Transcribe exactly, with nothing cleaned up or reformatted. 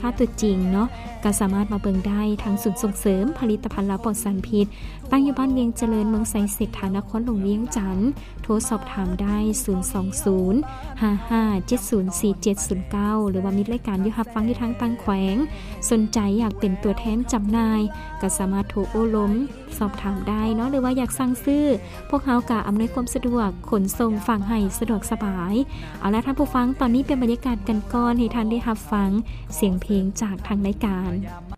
ค้าตัวจริงเนาะก็สามารถมาเบิ่งได้ทางศูนย์ส่งเสริมผลิตภัณฑ์และปลอดสารพิษตั้งอยู่บ้านเวียงเจริญเมืองไสเศรษฐานครหลวงเวียงจันทน์โทรสอบถามได้ศูนย์ สอง ศูนย์ ห้า ห้า เจ็ด ศูนย์ สี่ เจ็ด ศูนย์ เก้าหรือว่ามีรายการอยู่รับฟังที่ทางต่างแขวงสนใจอยากเป็นตัวแทนจำหน่ายก็สามารถโทรโอ้ล้มสอบถามได้เนาะหรือว่าอยากสั่งซื้อพวกเฮาก็อำนวยความสะดวกขนส่งฝากให้สะดวกสบายเอาล่ะท่านผู้ฟังตอนนี้เป็นบรรยากาศกันก่อนให้ท่านได้รับฟังเสียงเพลงจากทางรายการ